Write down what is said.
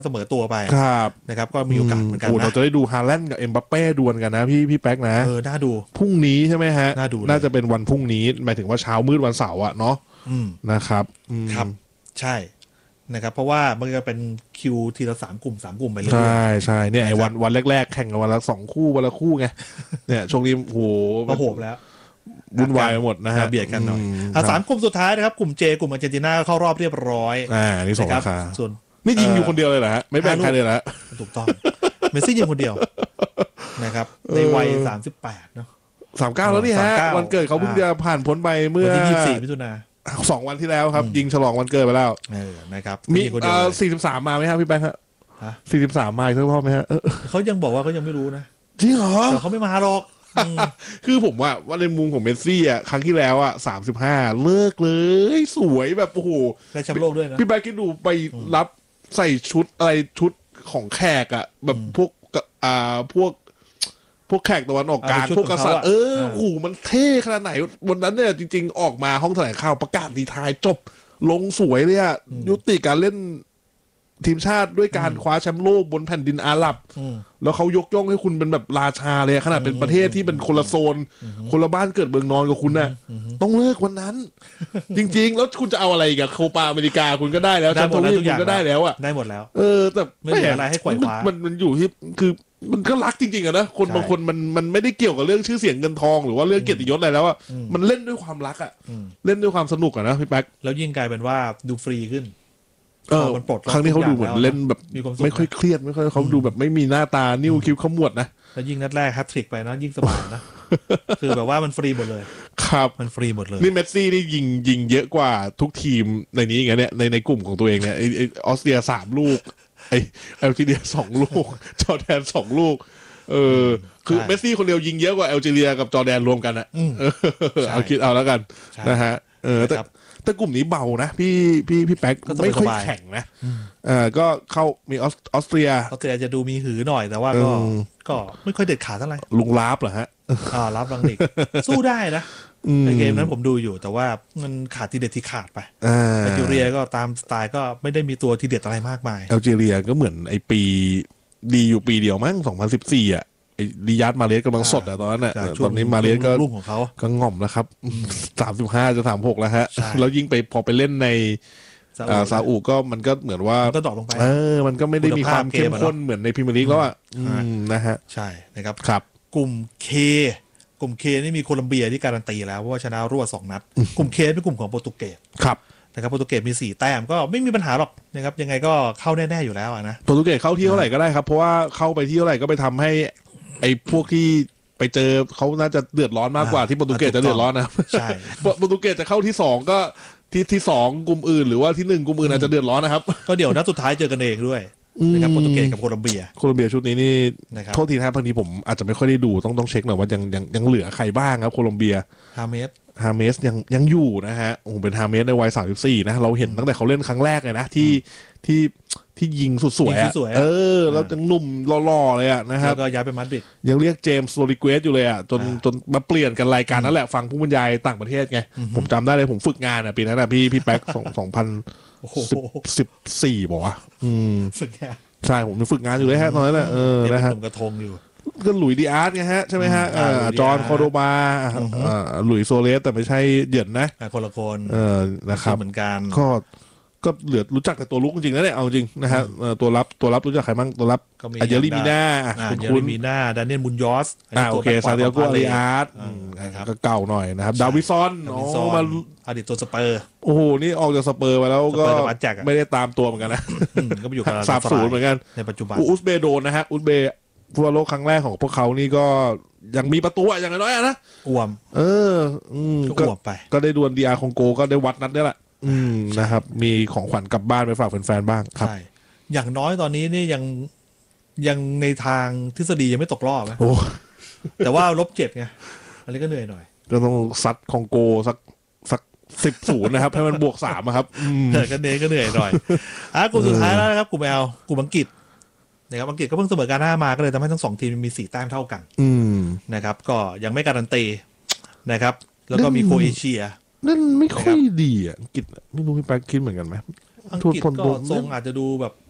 เสมอตัวไปครับนะครับก็มีโอกาสเหมือนกันนะเราจะได้ดูฮาแลนด์กับเอ็มบัปเป้ดวลกันนะพี่แป๊กนะน่าดูพรุ่งนี้ใช่ไหมฮะน่าจะเป็นวันพรุ่งนี้หมายถึงว่าเช้ามืดวันเสาร์อะเนาะนะครับครับใช่นะครับเพราะว่ามันจะเป็นคิวทีละ3 กลุ่มไปเรื่อยใช่เนี่ยไอ้วันแรกๆแข่งกันวันละ2 คู่วันละคู่ไงเนี่ยช่วงนี้โหโหมแล้ววุ่นวายไปหมดนะฮะเบียดกันหน่อย3 กลุ่มสุดท้ายนะครับกลุ่ม J กลุ่มอาร์เจนตินาเข้ารอบเรียบร้อยนี่ส่งราคาส่วนนี่ยิงอยู่คนเดียวเลยเหรอฮะไม่แบ่งใครเลยเหรอถูกต้องเมสซี่ยิงคนเดียวนะครับในวัย38เนาะ 39แล้วนี่ฮะวันเกิดเขาเพิ่งจะผ่านพ้นไปเมื่อวันที่24 มิถุนายน 2 วันที่แล้วครับยิงฉลองวันเกิดไปแล้วนะครับมี43มาไหมครับพี่แบงค์ฮะ43มาอีกสักรอบไหมฮะเขายังบอกว่าเขายังไม่รู้นะจริงเหรอแต่เขาไม่มาหรอกคือผมว่าในมุมของเมสซี่อ่ะครั้งที่แล้วอ่ะ35เลิกเลยสวยแบบโอ้โหได้แชมป์โลกด้วยนะพี่แบงค์คิดดูไปรับใส่ชุดอะไรชุดของแขกอ่ะแบบพวกแขกตะวันออกกลางพวกกษัตริย์โอ้โหมันเท่ขนาดไหนวันนั้นเนี่ยจริงๆออกมาห้องแถลงข่าวประกาศดีทายจบลงสวยเลยอ่ะยุติการเล่นทีมชาติด้วยการคว้าแชมป์โลกบนแผ่นดินอาหรับแล้วเขายกย่องให้คุณเป็นแบบราชาเลยขนาดเป็นประเทศที่เป็นคนละโซนคนละบ้านเกิดเมืองนอนกับคุณน่ะต้องเลิกวันนั้นจริงๆแล้วคุณจะเอาอะไรกับโคปาอเมริกาคุณก็ได้แล้วแชมป์โลกคุณก็ได้แล้วอ่ะได้หมดแล้วแต่ไม่มีอะไรให้ไขว่คว้ามันอยู่ที่คือมันก็รักจริงๆอะนะคนบางคนมันไม่ได้เกี่ยวกับเรื่องชื่อเสียงเงินทองหรือว่าเรื่องเกียรติยศอะไรแล้วอ่ะมันเล่นด้วยความรักอ่ะเล่นด้วยความสนุกอ่ะนะพี่แป๊กแล้วยิ่งกลายเป็นว่าดูฟรีขึ้นมันปลดครั้งนี้เขาดูเหมือนเล่นแบบไม่ค่อยเครียดไม่ค่อยเขาดูแบบไม่มีหน้าตานิ้วคิ้วขมวดนะแล้วยิ่งนัดแรกแฮตทริกไปนะยิ่งสบายนะคือแบบว่ามันฟรีหมดเลยครับมันฟรีหมดเลยนี่เมสซี่นี่ยิงเยอะกว่าทุกทีมในนี้ไงเนี่ยในกลุ่มของตัวเองเนี่ยไอออสเตรีย3 ลูกไอเอลจีเรีย2 ลูกจอร์แดน2 ลูกคือเมสซี่คนเดียวยิงเยอะกว่าเอลจีเรียกับจอร์แดนรวมกันอะเอาคิดเอาแล้วกันนะฮะแต่กลุ่มนี้เบานะพี่แป๊กไม่ค่อยแข็งนะก็เข้ามีออสเตรียจะดูมีหือหน่อยแต่ว่าก็ไม่ค่อยเด็ดขาดเท่าไหร่ลุงลาบเหรอฮะลาบลังนิกสู้ได้นะในเกมนั้นผมดูอยู่แต่ว่ามันขาดทีเด็ดที่ขาดไปแอลจีเรียก็ตามสไตล์ก็ไม่ได้มีตัวทีเด็ดอะไรมากมายแอลจีเรียก็เหมือนไอปีดีอยู่ปีเดียวมั้ง2014อ่ะดิยัดมาเลสกำลังสดอะตอนนั้นอะตอนนี้มาเลสก็ลูกของเขาก็ง่อมแล้วครับ35จะ36แล้วฮะแล้วยิ่งไปพอไปเล่นในซาอุก็มันก็เหมือนว่าก็ดรอปลงไปมันก็ไม่ได้มีความเข้มข้นเหมือนในพรีเมียร์ลีกแล้วอะนะฮะใช่นะครับครับกลุ่ม K นี่มีโคลัมเบียที่การันตีแล้วเพราะว่าชนะรวด2 นัดกลุ่ม K เป็นกลุ่มของโปรตุเกสครับนะครับโปรตุเกสมี4 แต้มก็ไม่มีปัญหาหรอกนะครับยังไงก็เข้าแน่ๆอยู่แล้วนะโปรตุเกสเข้าที่เท่าไหร่ก็ได้ครับเพราะว่าเข้าไปที่เท่าไหร่ก็ไปทำให้ไอ้พวกที่ไปเจอเขาน่าจะเดือดร้อนมากกว่าที่โปรตุเกสจะเดือดร้อนนะใช่โปรตุเกสจะเข้าที่2ก็ที่2กลุ่มอื่นหรือว่าที่1กลุ่มอื่นอาจจะเดือดร้อนนะครับก็เดี๋ยวนัดสุดท้ายเจอกันเองด้วยนะครับโปรตุเกสกับโคลัมเบียชุดนี้นี่โทษทีนะครับบางทีผมอาจจะไม่ค่อยได้ดูต้องเช็คหน่อยว่ายังเหลือใครบ้างครับโคลัมเบียฮาเมสยังอยู่นะฮะโอ้เป็นฮาเมสในวัย34นะเราเห็นตั้งแต่เขาเล่นครั้งแรกเลยนะที่ยิงสุดสวยแล้วยังหนุ่มหล่อๆเลยอ่ะนะครับแล้วก็ย้ายไปมาดริดยังเรียกเจมส์โรดริเกสอยู่เลยอ่ะจนมาเปลี่ยนกันรายการนั่นแหละฟังผู้บรรยายต่างประเทศไงผมจำได้เลยผมฝึกงานอ่ะปีนั้นอ่ะพี่แป๊ก2014บอกว่าฝึกงานใช่ผมฝึกงานอยู่เลยฮะตอนนั้นนะฮะกระทงอยู่ก็หลุยดีอาร์ตไงฮะใช่ไหมฮะจอห์นคอโดบาหลุยโซเลสแต่ไม่ใช่เหยินนะคนละคนนะครับเหมือนกันก็เหลือรู้จักแต่ตัวลุกจริงๆนะเนี่ยเอาจริงนะฮะตัวรับรู้จักใครบ้างตัวรับอาเยริมีน่าคุณมีน่าดานิเอลมุนยอสโอเคซาเดียโกอาริอาร์ตก็เก่าหน่อยนะครับดาวิซอนมาอดีตตัวสเปอร์โอ้โหนี่ออกจากสเปอร์มาแล้วก็ไม่ได้ตามตัวเหมือนกันนะก็ไปอยู่กับ 30เหมือนกันในปัจจุบันอุซเบโดนนะฮะอุซเบฟุตบอลโลกครั้งแรกของพวกเขานี่ก็ยังมีประตูอย่างน้อยนะอ้วมก็อ้วมไปก็ได้ดวลดีอาร์คองโกก็ได้วัดนัดนี่แหละนะครับมีของขวัญกลับบ้านไปฝากแฟนๆบ้างครับใช่อย่างน้อยตอนนี้นี่ยังในทางทฤษฎียังไม่ตกรอบนะแต่ว่า-7ไงอันนี้ก็เหนื่อยหน่อยก็ต้องซัดคองโกสัก10-0นะครับให้มันบวก3ครับก็เหนื่อยหน่อยกลุ่มสุดท้ายแล้วนะครับกลุ่ม L กลุ่มอังกฤษนะครับอังกฤษก็เพิ่งเสมอกัน5 มาก็เลยทำให้ทั้ง2 ทีมมี4 แต้มเท่ากันนะครับก็ยังไม่การันตีนะครับแล้วก็มีโครเอเชียนั่นไม่ค่อยดีอ่ะอังกฤษไม่รู้พี่แป๊กคิดเหมือนกันไหมอังกฤษก็ทรงอาจจะดูแบบ